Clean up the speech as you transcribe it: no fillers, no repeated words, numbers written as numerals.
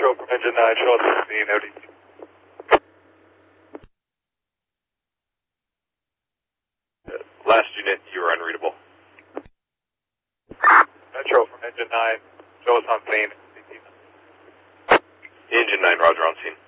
Metro from Engine 9, show us the scene, ODT. Last unit, you were unreadable. Metro from Engine 9, show us on scene. Engine 9, roger, on scene.